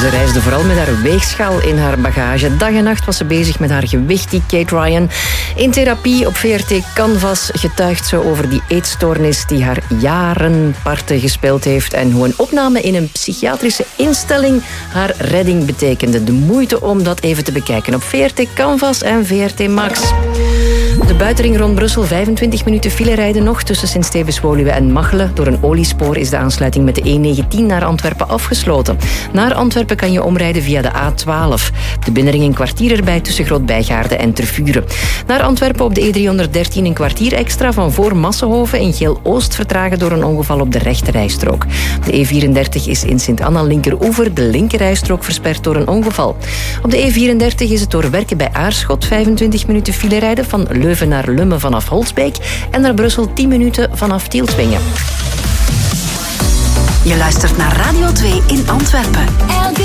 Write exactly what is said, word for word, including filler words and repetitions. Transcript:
Ze reisde vooral met haar weegschaal in haar bagage. Dag en nacht was ze bezig met haar gewicht, die Kate Ryan. In therapie op V R T Canvas getuigt ze over die eetstoornis die haar jaren parten gespeeld heeft en hoe een opname in een psychiatrische instelling haar redding betekende. De moeite om dat even te bekijken op V R T Canvas en V R T Max. De buitenring rond Brussel, vijfentwintig minuten file rijden nog tussen Sint-Stevens-Woluwe en Machelen. Door een oliespoor is de aansluiting met de E negentien naar Antwerpen afgesloten. Naar Antwerpen kan je omrijden via de A twaalf. De binnenring een kwartier erbij tussen Groot-Bijgaarde en Tervuren. Naar Antwerpen op de E driehonderddertien een kwartier extra van voor Massenhoven in Geel-Oost vertragen door een ongeval op de rechterrijstrook. De E vierendertig is in Sint-Anna linkeroever de linkerrijstrook versperd door een ongeval. Op de E vierendertig is het door Werken bij Aarschot vijfentwintig minuten file rijden van Leuven naar Lummen vanaf Holsbeek en naar Brussel tien minuten vanaf Tieltwingen. Je luistert naar Radio twee in Antwerpen.